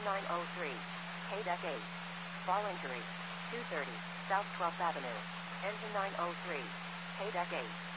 903. KDEC 8. Fall injury. 230. South 12th Avenue. Engine 903. KDEC 8.